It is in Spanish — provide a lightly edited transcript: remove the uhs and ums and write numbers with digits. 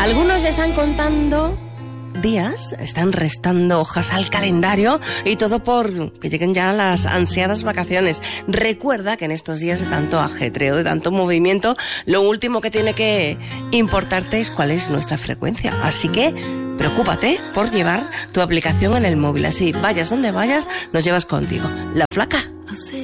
Algunos ya están contando días, están restando hojas al calendario y todo por que lleguen ya las ansiadas vacaciones. Recuerda que en estos días de tanto ajetreo, de tanto movimiento, lo último que tiene que importarte es cuál es nuestra frecuencia. Así que preocúpate por llevar tu aplicación en el móvil. Así, vayas donde vayas, nos llevas contigo. La Flaca.